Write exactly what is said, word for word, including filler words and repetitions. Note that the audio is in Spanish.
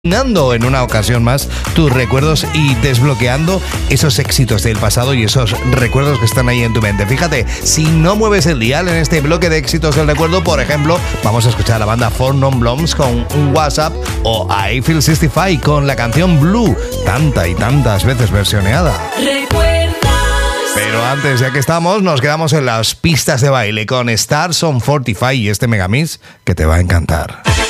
en una ocasión más tus recuerdos y desbloqueando esos éxitos del pasado y esos recuerdos que están ahí en tu mente. Fíjate, si no mueves el dial en este bloque de éxitos del recuerdo, por ejemplo, vamos a escuchar a la banda Four Non Blondes con un WhatsApp o a Eiffel sesenta y cinco con la canción Blue, tanta y tantas veces versioneada. Pero antes, ya que estamos, nos quedamos en las pistas de baile con Stars on cuarenta y cinco y este megamix que te va a encantar.